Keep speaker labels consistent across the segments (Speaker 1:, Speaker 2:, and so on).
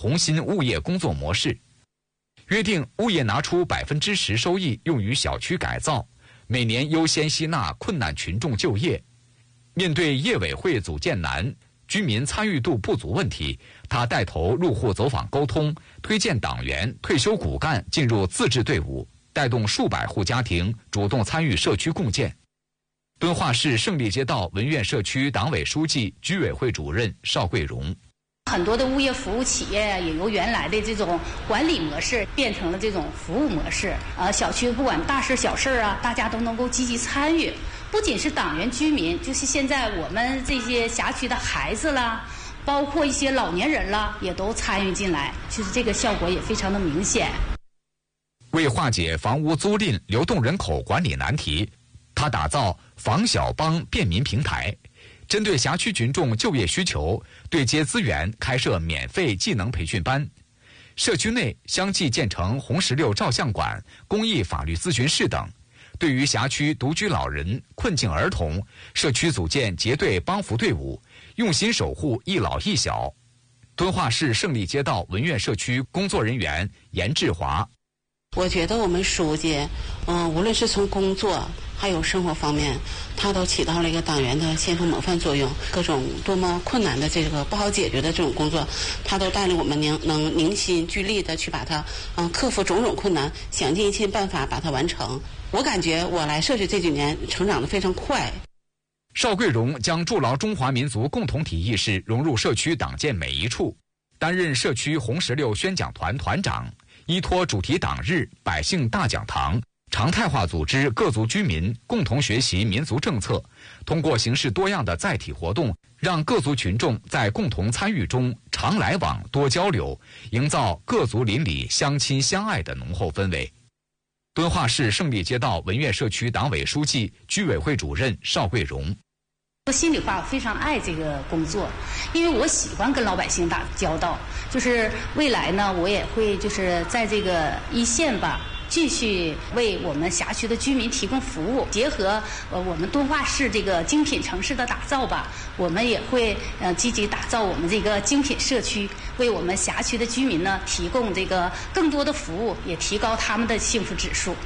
Speaker 1: 红心物业工作模式，约定物业拿出10%收益用于小区改造，每年优先吸纳困难群众就业。面对业委会组建难、居民参与度不足问题，他带头入户走访沟通，推荐党员、退休骨干进入自治队伍，带动数百户家庭主动参与社区共建。敦化市胜利街道文苑社区党委书记、居委会主任邵桂荣。
Speaker 2: 很多的物业服务企业也由原来的这种管理模式变成了这种服务模式。小区不管大事小事啊，大家都能够积极参与。不仅是党员居民，就是现在我们这些辖区的孩子啦，包括一些老年人啦，也都参与进来，就是这个效果也非常的明显。
Speaker 1: 为化解房屋租赁流动人口管理难题，他打造房小帮便民平台，针对辖区群众就业需求，对接资源开设免费技能培训班。社区内相继建成红16照相馆、公益法律咨询室等。对于辖区独居老人、困境儿童，社区组建结对帮扶队伍，用心守护一老一小。敦化市胜利街道文苑社区工作人员严志华。
Speaker 3: 我觉得我们书记，无论是从工作还有生活方面，他都起到了一个党员的先锋模范作用。各种多么困难的这个不好解决的这种工作，他都带领我们能凝心聚力的去把它克服种种困难，想尽一切办法把它完成。我感觉我来社区这几年成长得非常快。
Speaker 1: 邵桂荣将筑牢中华民族共同体意识融入社区党建每一处，担任社区红16宣讲团团长，依托主题党日、百姓大讲堂，常态化组织各族居民共同学习民族政策，通过形式多样的载体活动，让各族群众在共同参与中常来往、多交流，营造各族邻里相亲相爱的浓厚氛围。敦化市胜利街道文苑社区党委书记、居委会主任邵桂荣。
Speaker 2: 说心里话，我非常爱这个工作，因为我喜欢跟老百姓打交道。就是未来呢，我也会就是在这个一线吧，继续为我们辖区的居民提供服务。结合我们敦化市这个精品城市的打造吧，我们也会积极打造我们这个精品社区，为我们辖区的居民呢提供这个更多的服务，也提高他们的幸福指数。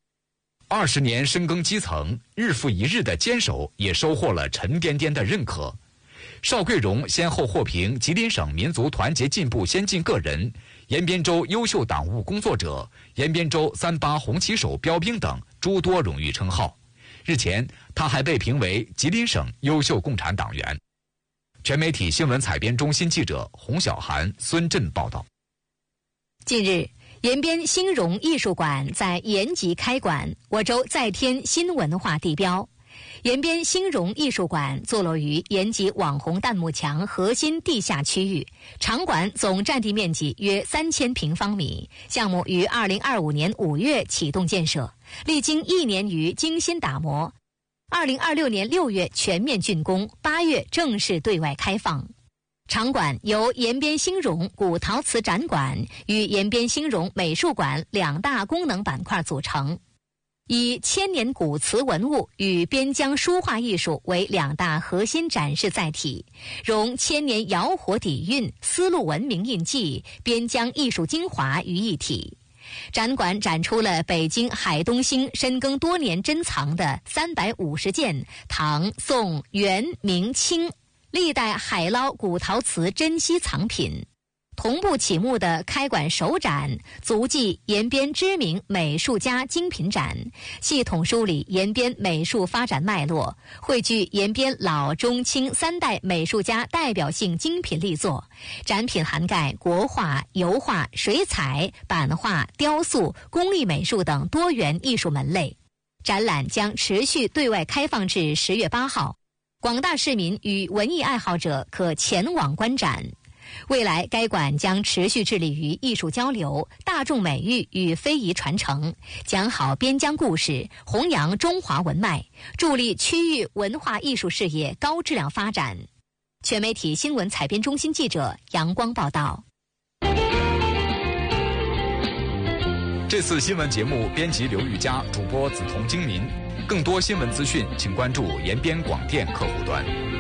Speaker 1: 20年深耕基层，日复一日的坚守，也收获了沉甸甸的认可。邵桂荣先后获评吉林省民族团结进步先进个人、延边州优秀党务工作者、延边州38红旗手标兵等诸多荣誉称号。日前，他还被评为吉林省优秀共产党员。全媒体新闻采编中心记者洪小涵、孙振报道。
Speaker 4: 近日，延边兴荣艺术馆在延吉开馆，我州再添新文化地标。延边兴荣艺术馆坐落于延吉网红弹幕墙核心地下区域，场馆总占地面积约3000平方米。项目于2025年5月启动建设，历经1年余精心打磨，2026年6月全面竣工，8月正式对外开放。场馆由延边兴荣古陶瓷展馆与延边兴荣美术馆2大功能板块组成，以千年古瓷文物与边疆书画艺术为2大核心展示载体，融千年窑火底蕴、丝路文明印记、边疆艺术精华于一体。展馆展出了北京海东兴深耕多年珍藏的350件唐、宋、元、明、清历代海捞古陶瓷珍稀藏品。同步启幕的开馆首展足迹延边知名美术家精品展，系统梳理延边美术发展脉络，汇聚延边老中清3代美术家代表性精品力作。展品涵盖国画、油画、水彩、版画、雕塑、工艺美术等多元艺术门类。展览将持续对外开放至10月8号，广大市民与文艺爱好者可前往观展。未来该馆将持续致力于艺术交流、大众美育与非遗传承，讲好边疆故事，弘扬中华文脉，助力区域文化艺术事业高质量发展。全媒体新闻采编中心记者杨光报道。
Speaker 1: 这次新闻节目编辑刘玉佳，主播梓潼、金民。更多新闻资讯，请关注延边广电客户端。